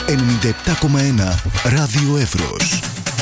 97,1 Ράδιο Εύρος.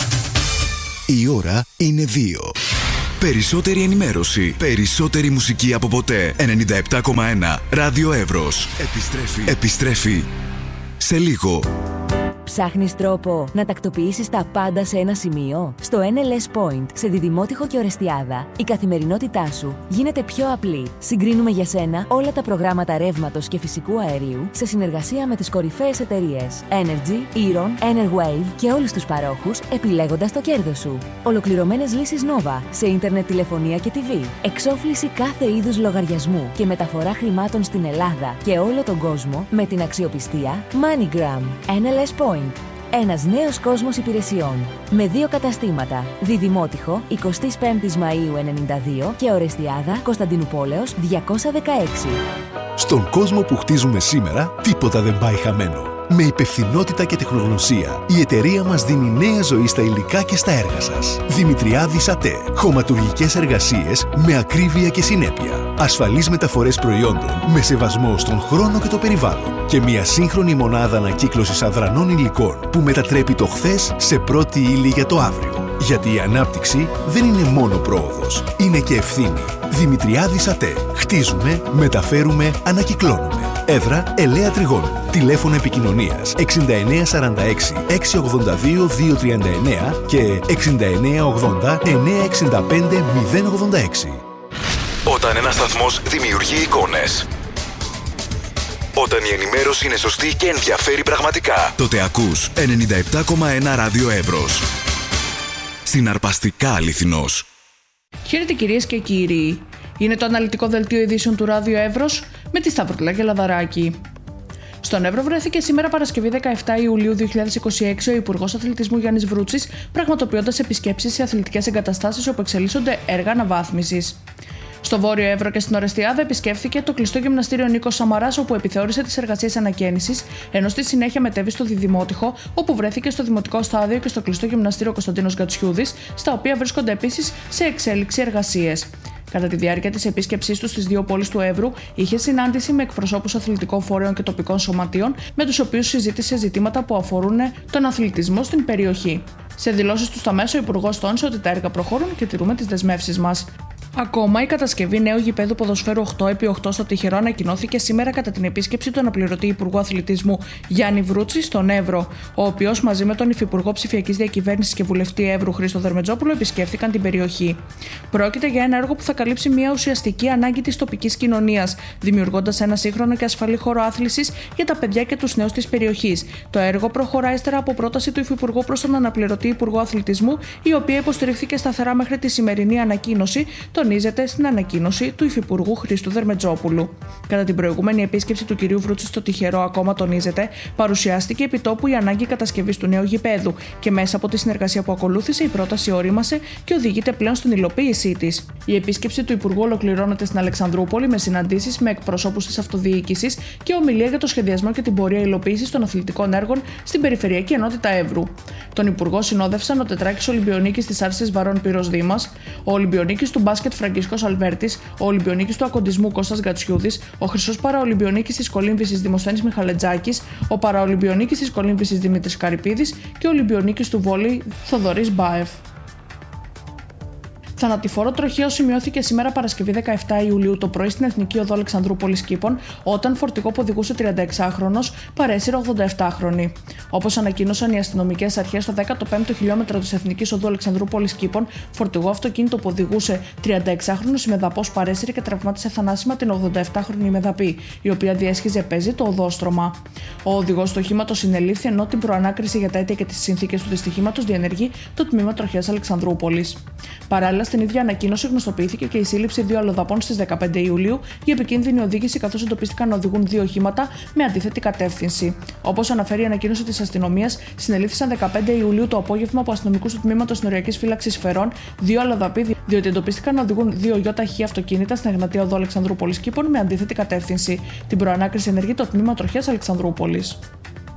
Η ώρα είναι 2. Περισσότερη ενημέρωση, περισσότερη μουσική από ποτέ. 97,1 Ράδιο Εύρος. Επιστρέφει σε λίγο. Ψάχνεις τρόπο να τακτοποιήσεις τα πάντα σε ένα σημείο? Στο NLS Point, σε Διδημότυχο και Ορεστιάδα, η καθημερινότητά σου γίνεται πιο απλή. Συγκρίνουμε για σένα όλα τα προγράμματα ρεύματος και φυσικού αερίου σε συνεργασία με τις κορυφαίες εταιρείες Energy, Eron, Enerwave και όλους τους παρόχους, επιλέγοντας το κέρδος σου. Ολοκληρωμένες λύσεις Nova σε ίντερνετ, τηλεφωνία και TV. Εξόφληση κάθε είδους λογαριασμού και μεταφορά χρημάτων στην Ελλάδα και όλο τον κόσμο με την αξιοπιστία MoneyGram. NLS Point. Ένας νέος κόσμος υπηρεσιών. Με 2 καταστήματα. Διδημότυχο, 25 Μαΐου 92 και Ορεστιάδα, Κωνσταντινουπόλεως 216. Στον κόσμο που χτίζουμε σήμερα, τίποτα δεν πάει χαμένο. Με υπευθυνότητα και τεχνογνωσία, η εταιρεία μας δίνει νέα ζωή στα υλικά και στα έργα σας. Δημητριάδης ΑΤΕ. Χωματουργικές εργασίες με ακρίβεια και συνέπεια. Ασφαλείς μεταφορές προϊόντων με σεβασμό στον χρόνο και το περιβάλλον. Και μια σύγχρονη μονάδα ανακύκλωσης αδρανών υλικών που μετατρέπει το χθες σε πρώτη ύλη για το αύριο. Γιατί η ανάπτυξη δεν είναι μόνο πρόοδος, είναι και ευθύνη. Δημητριάδης ΑΤΕ. Χτίζουμε, μεταφέρουμε, ανακυκλώνουμε. Έδρα Ελαία Τριγώνου. Τηλέφωνο επικοινωνίας 6946 682 239 και 6980 965 086. Όταν ένας σταθμός δημιουργεί εικόνες, όταν η ενημέρωση είναι σωστή και ενδιαφέρει πραγματικά, τότε ακούς 97,1 Ράδιο Εύρος. Συναρπαστικά αληθινός. Χαίρετε κυρίες και κύριοι. Είναι το αναλυτικό δελτίο ειδήσεων του Ράδιο Εύρος με τη Σταυρούλα και Λαδαράκη. Στον Εύρο βρέθηκε σήμερα Παρασκευή 17 Ιουλίου 2026 ο Υπουργός Αθλητισμού Γιάννης Βρούτσης, πραγματοποιώντας επισκέψεις σε αθλητικές εγκαταστάσεις όπου εξελίσσονται έργα αναβάθμισης. Στο Βόρειο Εύρο και στην Ορεστιάδα επισκέφθηκε το κλειστό γυμναστήριο Νίκος Σαμαράς, όπου επιθεώρησε τις εργασίες ανακαίνησης, ενώ στη συνέχεια μετέβη στο Διδημότυχο, όπου βρέθηκε στο Δημοτικό Στάδιο και στο κλειστό γυμναστήριο Κωνσταντίνος Γκατσιούδης, στα οποία βρίσκονται επίσης σε εξέλιξη εργασίες. Κατά τη διάρκεια της επίσκεψής του στις 2 πόλεις του Εύρου, είχε συνάντηση με εκπροσώπους αθλητικών φορέων και τοπικών σωματείων, με τους οποίους συζήτησε ζητήματα που αφορούν τον αθλητισμό στην περιοχή. Σε δηλώσεις του στα μέσα, ο Υπουργός τόνισε ότι τα έργα προχωρούν και τηρούμε τις δεσμεύσεις μας. Ακόμα, η κατασκευή νέου γηπέδου ποδοσφαίρου 8x8 στο Τυχερό ανακοινώθηκε σήμερα κατά την επίσκεψη του αναπληρωτή Υπουργού Αθλητισμού Γιάννη Βρούτση στον Εύρο, ο οποίος μαζί με τον Υφυπουργό Ψηφιακής Διακυβέρνησης και Βουλευτή Εύρου Χρήστο Δερμετζόπουλο επισκέφθηκαν την περιοχή. Πρόκειται για ένα έργο που θα καλύψει μια ουσιαστική ανάγκη της τοπικής κοινωνίας, δημιουργώντας ένα σύγχρονο και ασφαλή χώρο άθλησης για τα παιδιά και τους νέους της περιοχής. Το έργο προχωρά ύστερα από πρόταση του Υφυπουργού προς τον αναπληρωτή Υπουργό Αθλητισμού, η οποία υποστηρίχθηκε σταθερά μέχρι τη σημερινή ανακοίνωση, τονίζεται στην ανακοίνωση του Υφυπουργού Χρήστου Δερμετζόπουλου. Κατά την προηγούμενη επίσκεψη του κυρίου Βρούτση στο Τυχερό, ακόμα τονίζεται, παρουσιάστηκε επιτόπου η ανάγκη κατασκευής του νέου γηπέδου και μέσα από τη συνεργασία που ακολούθησε, η πρόταση ορίμασε και οδηγείται πλέον στην υλοποίησή της. Η επίσκεψη του Υπουργού ολοκληρώνεται στην Αλεξανδρούπολη με συναντήσεις με εκπροσώπους της αυτοδιοίκησης και ομιλία για το σχεδιασμό και την πορεία υλοποίησης των αθλητικών έργων στην Περιφερειακή Ενότητα Εύρου. Τον Υπουργό συνόδευσαν ο Τετράκης Ολυμπιονίκης της Άρσης Βαρών Πύρος Δήμας, ο Ολυμπιονίκης του Μπάσκετ Φραγκίσκος Αλβέρτης, ο Ολυμπιονίκης του Ακοντισμού Κώστας Γκατσιούδης, ο Χρυσός Παραολυμπιονίκης της Κολύμβησης Δημοσθένης Μιχαλετζάκης, ο Παραολυμπιονίκης της Κολύμβησης Δημήτρης Καρυπίδης και ο Ολυμπιονίκης του Βόλεϊ Θοδωρής Μπάεφ. Θανατηφόρο τροχαίο σημειώθηκε σήμερα Παρασκευή 17 Ιουλίου το πρωί στην Εθνική Οδό Αλεξανδρούπολης Κήπων, όταν φορτηγό που οδηγούσε 36χρονος παρέσυρε 87χρονη. Όπως ανακοίνωσαν οι αστυνομικές αρχές, στο 15ο χιλιόμετρο της Εθνικής Οδού Αλεξανδρούπολης Κήπων, φορτηγό αυτοκίνητο που οδηγούσε 36χρονος ημεδαπός παρέσυρε και τραυμάτισε θανάσιμα την 87χρονη ημεδαπή, η οποία διέσχιζε πεζή το οδόστρωμα. Ο οδηγός του οχήματος συνελήφθη, ενώ την προανάκριση για τα αίτια και τις συνθήκες του δυστυχήματος διενεργεί το Τμήμα Τροχέας Αλεξανδρούπολης. Παράλληλα, στην ίδια ανακοίνωση γνωστοποιήθηκε και η σύλληψη 2 αλλοδαπών στις 15 Ιουλίου για επικίνδυνη οδήγηση, καθώς εντοπίστηκαν να οδηγούν 2 οχήματα με αντίθετη κατεύθυνση. Όπως αναφέρει η ανακοίνωση της αστυνομίας, συνελήφθησαν 15 Ιουλίου το απόγευμα από αστυνομικούς του Τμήματος Συνοριακής Φύλαξης Φερών 2 αλλοδαποί, διότι εντοπίστηκαν να οδηγούν 2 ΙΧ αυτοκίνητα στην Εγνατία Οδό Αλεξανδρούπολης Κήπων με αντίθετη κατεύθυνση. Την προανάκριση ενεργεί το Τμήμα Τροχέας Αλεξανδρούπολης.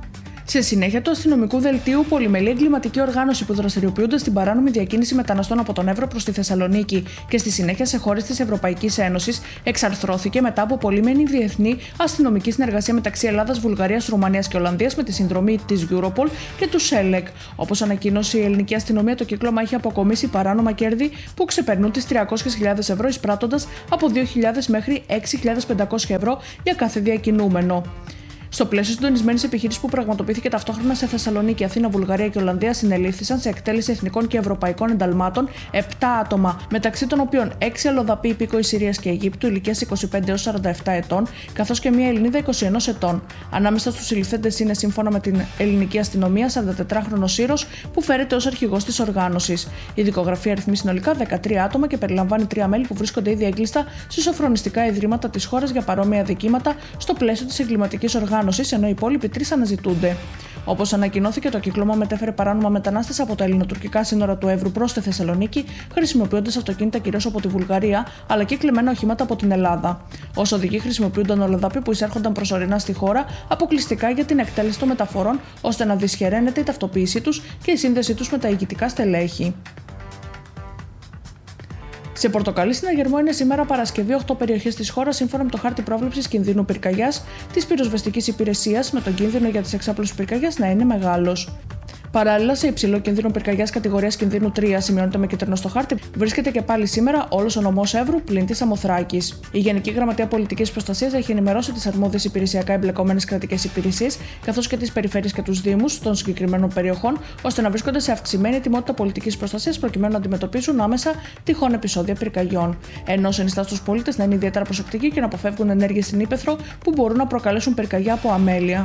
Σε συνέχεια του αστυνομικού δελτίου, πολυμελή εγκληματική οργάνωση που δραστηριοποιούνται στην παράνομη διακίνηση μεταναστών από τον Εύρο προς τη Θεσσαλονίκη και στη συνέχεια σε χώρες της Ευρωπαϊκής Ένωσης, εξαρθρώθηκε μετά από πολύμενη διεθνή αστυνομική συνεργασία μεταξύ Ελλάδας, Βουλγαρίας, Ρουμανίας και Ολλανδίας με τη συνδρομή της Europol και του ΣΕΛΕΚ. Όπως ανακοίνωσε η ελληνική αστυνομία, το κύκλωμα έχει αποκομίσει παράνομα κέρδη που ξεπερνούν τις 300.000 ευρώ, εισπράττοντας από 2.000 μέχρι 6.500 ευρώ για κάθε διακινούμενο. Στο πλαίσιο συντονισμένης επιχείρησης που πραγματοποιήθηκε ταυτόχρονα σε Θεσσαλονίκη, Αθήνα, Βουλγαρία και Ολλανδία, συνελήφθησαν σε εκτέλεση εθνικών και ευρωπαϊκών ενταλμάτων 7 άτομα, μεταξύ των οποίων 6 αλλοδαποί υπήκοοι Συρίας και Αιγύπτου ηλικίας 25 έως 47 ετών, καθώς και μια Ελληνίδα 21 ετών. Ανάμεσα στους συλληφθέντες είναι, σύμφωνα με την ελληνική αστυνομία, 44χρονος Σύρος που φέρεται ως αρχηγός της οργάνωσης. Η δικογραφία αριθμεί συνολικά 13 άτομα και περιλαμβάνει 3 μέλη που βρίσκονται ήδη έγκλειστα σε σοφρονιστικά ιδρύματα της χώρας για παρόμοια δικήματα στο πλαίσιο της εγκληματικής οργάνωσης, ενώ οι υπόλοιποι 3 αναζητούνται. Όπως ανακοινώθηκε, το κύκλωμα μετέφερε παράνομα μετανάστες από τα ελληνοτουρκικά σύνορα του Εύρου προς τη Θεσσαλονίκη, χρησιμοποιώντας αυτοκίνητα κυρίως από τη Βουλγαρία, αλλά και κλεμμένα οχήματα από την Ελλάδα. Ως οδηγοί χρησιμοποιούνταν αλλοδαποί που εισέρχονταν προσωρινά στη χώρα αποκλειστικά για την εκτέλεση των μεταφορών, ώστε να δυσχεραίνεται η ταυτοποίησή τους και η σύνδεσή τους με τα ηγητικά στελέχη. Σε Πορτοκαλί συναγερμό είναι σήμερα Παρασκευή 8 περιοχές της χώρας, σύμφωνα με το χάρτη πρόβλεψης κινδύνου πυρκαγιάς της πυροσβεστικής υπηρεσίας, με τον κίνδυνο για τις εξάπλωσης πυρκαγιάς να είναι μεγάλος. Παράλληλα, σε υψηλό κίνδυνο πυρκαγιάς κατηγορίας κινδύνου 3, σημειώνεται με κίτρινο στο χάρτη, βρίσκεται και πάλι σήμερα όλος ο νομός Εύρου πλην της Αμοθράκης. Η Γενική Γραμματεία Πολιτικής Προστασίας έχει ενημερώσει τις αρμόδιες υπηρεσιακά εμπλεκόμενες κρατικές υπηρεσίες, καθώς και τις περιφέρειες και τους δήμους των συγκεκριμένων περιοχών, ώστε να βρίσκονται σε αυξημένη ετοιμότητα πολιτικής προστασίας προκειμένου να αντιμετωπίσουν άμεσα τυχόν επεισόδια πυρκαγιών. Ενώ συνιστά στους πολίτες να είναι ιδιαίτερα προσεκτικοί και να αποφεύγουν ενέργειες στην ύπαιθρο που μπορούν να προκαλέσουν πυρκαγιά από αμέλεια.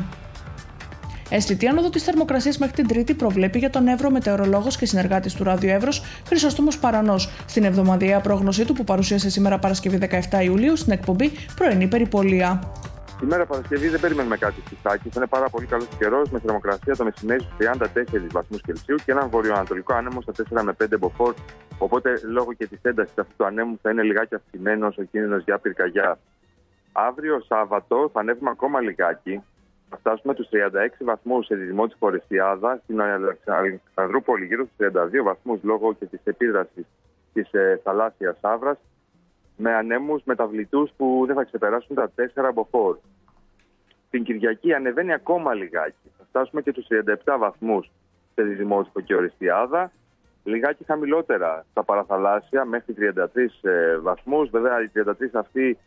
Αισθητή άνοδο της θερμοκρασίας μέχρι την Τρίτη προβλέπει για τον Εύρο μετεωρολόγος και συνεργάτης του Ράδιο Εύρος Χρυσόστομος Παρανός στην εβδομαδιαία πρόγνωσή του που παρουσίασε σήμερα Παρασκευή 17 Ιουλίου στην εκπομπή Πρωινή Περιπολία. Σήμερα Παρασκευή δεν περιμένουμε κάτι σπιτάκι. Θα είναι πάρα πολύ καλός καιρός με θερμοκρασία το μεσημέρι στους 34 βαθμούς Κελσίου και έναν βορειοανατολικό άνεμο στα 4 με 5 μποφόρ. Οπότε λόγω και της έντασης αυτού του ανέμου θα είναι λιγάκι αυξημένος ο κίνδυνος για πυρκαγιά. Αύριο Σάββατο θα ανέβουμε ακόμα λιγάκι. Θα φτάσουμε τους 36 βαθμούς σε Διδημό της Φορεστιάδα, στην Αλεξανδρούπολη γύρω στους 32 βαθμούς λόγω και της επίδρασης της θαλάσσιας άβρας, με ανέμους μεταβλητούς που δεν θα ξεπεράσουν τα 4 μποφόρ. Την Κυριακή ανεβαίνει ακόμα λιγάκι. Θα φτάσουμε και τους 37 βαθμούς σε Διδημότυχο και Ορεστιάδα, λιγάκι χαμηλότερα στα παραθαλάσσια μέχρι 33 βαθμούς. Βέβαια οι 33 αυτοί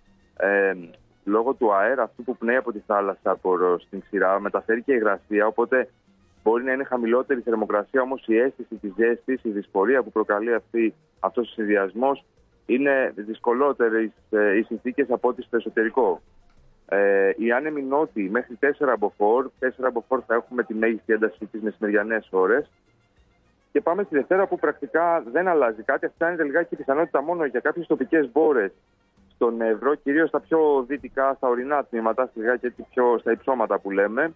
λόγω του αέρα αυτού που πνέει από τη θάλασσα προς την ξηρά μεταφέρει και υγρασία, οπότε μπορεί να είναι χαμηλότερη η θερμοκρασία, όμως η αίσθηση της ζέστης, η δυσφορία που προκαλεί αυτός ο συνδυασμός είναι δυσκολότερες οι συνθήκες από ό,τι στο εσωτερικό. Οι άνεμοι νότιοι μέχρι 4 μποφόρ θα έχουμε τη μέγιστη ένταση τις μεσημεριανές ώρες. Και πάμε στη Δευτέρα που πρακτικά δεν αλλάζει κάτι, αυξάνεται λιγάκι η πιθανότητα μόνο για κάποιες τοπικές μπόρες στον Εύρο, κυρίως στα πιο δυτικά, στα ορεινά τμήματα, σιγά και πιο στα υψώματα που λέμε.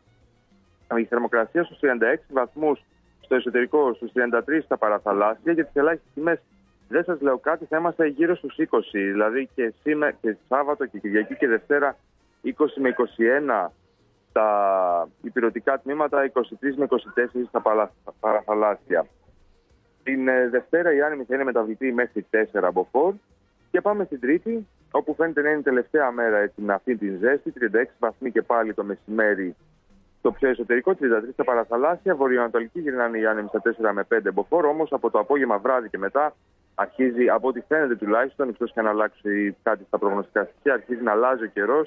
Η θερμοκρασία στους 36 βαθμούς στο εσωτερικό, στους 33 στα παραθαλάσσια, για τις ελάχιστες τιμές δεν σας λέω κάτι, θα είμαστε γύρω στους 20, δηλαδή και σήμερα και Σάββατο και Κυριακή και Δευτέρα 20 με 21 στα ηπειρωτικά τμήματα, 23 με 24 στα παραθαλάσσια. Την Δευτέρα η άνεμη θα είναι μεταβλητή μέχρι 4 μποφόρ και πάμε στην Τρίτη, όπου φαίνεται να είναι η τελευταία μέρα έτσι, με αυτή την ζέστη, 36 βαθμοί και πάλι το μεσημέρι στο πιο εσωτερικό, 33 στα παραθαλάσσια, βορειοανατολική γυρνάνε οι άνεμοι στα 4 με 5 μποφόρ, όμως από το απόγευμα βράδυ και μετά αρχίζει, από ό,τι φαίνεται τουλάχιστον, εκτός και αν αλλάξει κάτι στα προγνωστικά στοιχεία, αρχίζει να αλλάζει ο καιρός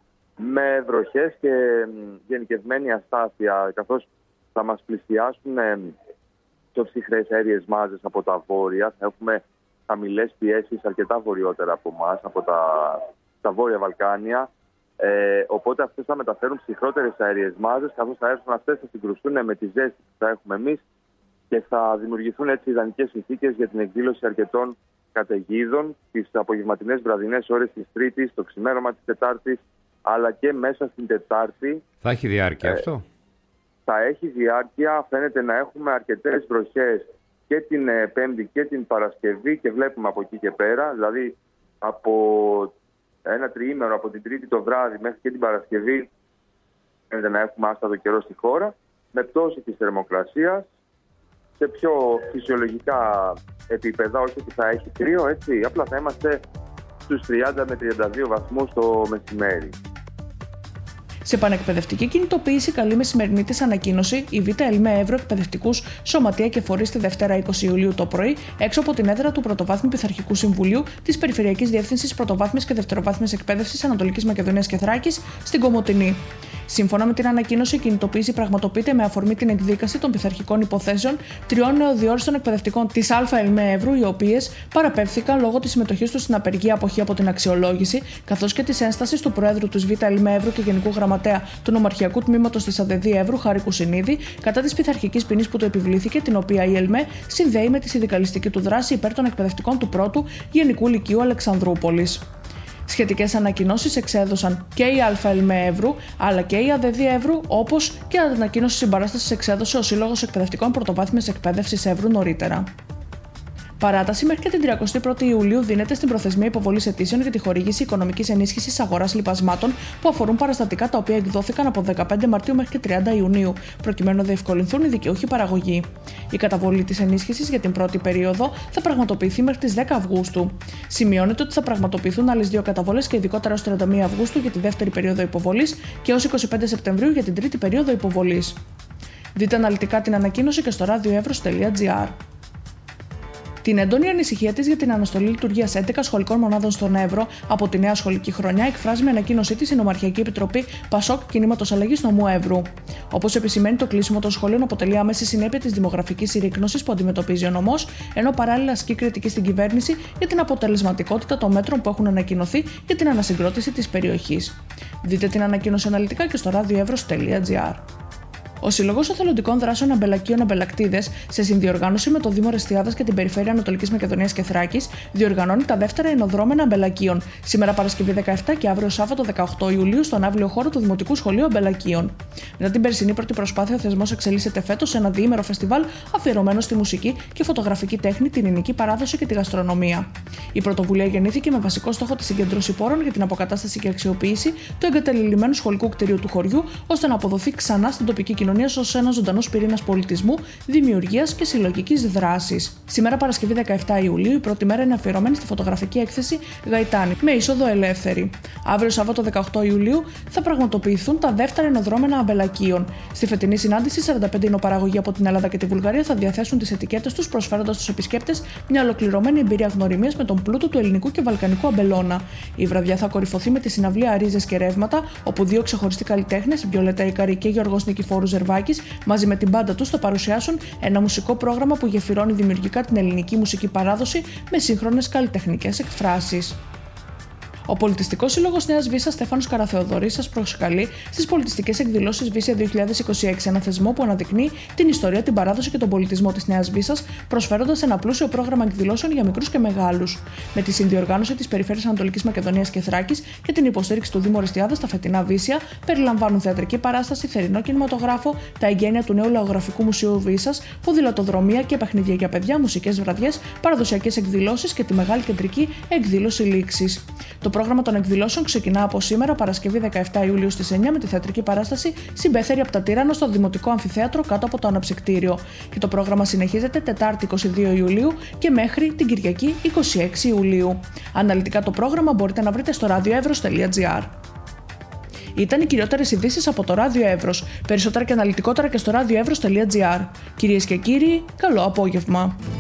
με βροχές και γενικευμένη αστάθεια, καθώς θα μας πλησιάσουν πιο ψυχρές αέριες μάζες από τα βόρεια, θα έχουμε χαμηλές πιέσεις αρκετά βορειότερα από εμάς, από τα βόρεια Βαλκάνια. Οπότε αυτές θα μεταφέρουν ψυχρότερες αέριες μάζες, καθώς θα έρθουν αυτές να συγκρουστούν με τη ζέστη που θα έχουμε εμείς και θα δημιουργηθούν έτσι ιδανικές συνθήκες για την εκδήλωση αρκετών καταιγίδων τις απογευματινές βραδινές ώρες της Τρίτης, το ξημέρωμα της Τετάρτης, αλλά και μέσα στην Τετάρτη. Θα έχει διάρκεια αυτό? Θα έχει διάρκεια, φαίνεται να έχουμε αρκετές βροχές και την Πέμπτη και την Παρασκευή και βλέπουμε από εκεί και πέρα, δηλαδή από ένα τριήμερο από την Τρίτη το βράδυ μέχρι και την Παρασκευή φαίνεται να έχουμε άστατο καιρό στη χώρα, με πτώση της θερμοκρασίας, σε πιο φυσιολογικά επίπεδα, όχι ότι θα έχει κρύο, έτσι. Απλά θα είμαστε στους 30 με 32 βαθμούς το μεσημέρι. Σε πανεκπαιδευτική κινητοποίηση καλή μεσημερινή της ανακοίνωση, η Β' ΕΛΜΕ Εύρω εκπαιδευτικούς σωματεία και φορείς τη Δευτέρα 20 Ιουλίου το πρωί, έξω από την έδρα του Πρωτοβάθμιου Πειθαρχικού Συμβουλίου της Περιφερειακής Διεύθυνσης Πρωτοβάθμιας και Δευτεροβάθμιας Εκπαίδευσης Ανατολικής Μακεδονίας και Θράκης στην Κομοτηνή. Σύμφωνα με την ανακοίνωση, η κινητοποίηση πραγματοποιείται με αφορμή την εκδίκαση των πειθαρχικών υποθέσεων 3 νεοδιόριστων εκπαιδευτικών της ΑΕΛΜΕ Εύρου, οι οποίες παραπέμφθηκαν λόγω της συμμετοχής τους στην απεργία αποχή από την αξιολόγηση, καθώς και της ένστασης του Προέδρου της Β' ΕΛΜΕ Εύρου και Γενικού Γραμματέα του Νομαρχιακού Τμήματος της ΑΔΕΔ Εύρου, Χάρη Κουσινίδη, κατά της πειθαρχικής ποινής που του επιβλήθηκε, την οποία η ΕΛΜΕ συνδέει με τη συνδικαλιστική του δράση υπέρ των εκπαιδευτικών του πρώτου Γενικού Λυκείου Αλεξανδρούπολης. Σχετικές ανακοινώσεις εξέδωσαν και η ΑΕΛΜΕ Εύρου αλλά και η ΑΔΕΔ Εύρου, όπως και ανακοίνωση συμπαράστασης εξέδωσε ο Σύλλογος Εκπαιδευτικών Πρωτοβάθμιας Εκπαίδευσης Εύρου νωρίτερα. Παράταση μέχρι και την 31η Ιουλίου δίνεται στην προθεσμία υποβολής αιτήσεων για τη χορήγηση οικονομικής ενίσχυσης αγοράς λιπασμάτων που αφορούν παραστατικά τα οποία εκδόθηκαν από 15 Μαρτίου μέχρι και 30 Ιουνίου, προκειμένου να διευκολυνθούν οι δικαιούχοι παραγωγοί. Η καταβολή της ενίσχυσης για την πρώτη περίοδο θα πραγματοποιηθεί μέχρι τις 10 Αυγούστου. Σημειώνεται ότι θα πραγματοποιηθούν άλλες 2 καταβολές και ειδικότερα ως 31 Αυγούστου για τη δεύτερη περίοδο υποβολής και ως 25 Σεπτεμβρίου για την τρίτη περίοδο υποβολής. Δείτε αναλυτικά την ανακοίνωση και στο radioevros.gr. Την έντονη ανησυχία της για την αναστολή λειτουργίας 11 σχολικών μονάδων στον Εύρο από τη νέα σχολική χρονιά εκφράζει με ανακοίνωσή της η Νομαρχιακή Επιτροπή ΠΑΣΟΚ Κινήματος Αλλαγής Νομού Εύρου. Όπως επισημαίνει, το κλείσιμο των σχολείων αποτελεί άμεση συνέπεια της δημογραφικής συρρίκνωσης που αντιμετωπίζει ο νομός, ενώ παράλληλα ασκεί κριτική στην κυβέρνηση για την αποτελεσματικότητα των μέτρων που έχουν ανακοινωθεί για την ανασυγκρότηση της περιοχής. Δείτε την ανακοίνωση αναλυτικά και στο radioevros.gr. Ο Σύλλογος Εθελοντικών Δράσεων Αμπελακίων Αμπελακτίδες, σε συνδιοργάνωση με το Δήμο Ρεστιάδας και την Περιφέρεια Ανατολικής Μακεδονίας και Θράκης, διοργανώνει τα δεύτερα ενοδρόμενα αμπελακίων, σήμερα Παρασκευή 17 και αύριο Σάββατο 18 Ιουλίου, στον αύριο χώρο του Δημοτικού Σχολείου Αμπελακίων. Μετά την περσινή πρώτη προσπάθεια, ο θεσμός εξελίσσεται φέτος σε ένα διήμερο φεστιβάλ αφιερωμένο στη μουσική και φωτογραφική τέχνη, την ελληνική παράδοση και τη γαστρονομία. Η πρωτοβουλία γεννήθηκε με βασικό στόχο τη συγκέντρωση πόρων για την αποκατάσταση και αξιοποίηση του εγκαταλειμμένου σχολικού κτηρίου του χωριού, ώστε να αποδοθεί ξανά στην τοπική κοινωνία ως ένας ζωντανός πυρήνας πολιτισμού, δημιουργίας και συλλογικής δράσης. Σήμερα Παρασκευή 17 Ιουλίου, η πρώτη μέρα είναι αφιερωμένη στη φωτογραφική έκθεση Γαϊτάνη, με είσοδο ελεύθερη. Αύριο Σάββατο 18 Ιουλίου θα πραγματοποιηθούν τα δεύτερα ενοδρόμενα αμπελακίων. Στη φετινή συνάντηση, 45 εινοπαραγωγοί από την Ελλάδα και τη Βουλγαρία θα διαθέσουν τις ετικέτες τους, προσφέροντας στους επισκέπτες μια ολοκληρωμένη εμπειρία γνωριμίας με τον πλούτο του ελληνικού και βαλκανικού αμπελώνα. Η βραδιά θα κορυφωθεί με τη συναυλία Ρίζες και Ρεύματα, όπου 2 ξεχωριστοί καλλιτέχνες, Βιολέτα Ικαρή και Γιώργος Νικηφόρου Ζερβάκης, μαζί με την μπάντα τους θα παρουσιάσουν ένα μουσικό πρόγραμμα που γεφυρώνει δημιουργικά την ελληνική μουσική παράδοση με σύγχρονες καλλιτεχνικές εκφράσεις. Ο Πολιτιστικός Σύλλογος Νέας Βύσσας Στέφανος Καραθεοδωρής σας προσκαλεί στις πολιτιστικές εκδηλώσεις Βύσσια 2026, ένα θεσμό που αναδεικνύει την ιστορία, την παράδοση και τον πολιτισμό της Νέας Βύσσας, προσφέροντας ένα πλούσιο πρόγραμμα εκδηλώσεων για μικρούς και μεγάλους. Με τη συνδιοργάνωση της Περιφέρειας Ανατολικής Μακεδονίας και Θράκης και την υποστήριξη του Δήμου Ρεστιάδας, τα φετινά Βύσσια περιλαμβάνουν θεατρική παράσταση, θερινό κινηματογράφο, τα εγγένεια του νέου Λαογραφικού Μουσείου Βύσσας, ποδηλατοδρομία και παιχνίδια για παιδιά, μουσικές βραδιές, παραδοσιακές εκδηλώσεις και τη μεγάλη κεντρική εκδήλωση λήξης. Το πρόγραμμα των εκδηλώσεων ξεκινά από σήμερα, Παρασκευή 17 Ιουλίου στις 9, με τη θεατρική παράσταση Συμπέθερη από τα Τύρανα στο Δημοτικό Αμφιθέατρο κάτω από το Αναψυκτήριο. Και το πρόγραμμα συνεχίζεται Τετάρτη 22 Ιουλίου και μέχρι την Κυριακή 26 Ιουλίου. Αναλυτικά το πρόγραμμα μπορείτε να βρείτε στο radioevros.gr. Ήταν οι κυριότερες ειδήσεις από το Ράδιο Εύρος. Περισσότερα και αναλυτικότερα και στο radioevros.gr. Κυρίες και κύριοι, καλό απόγευμα.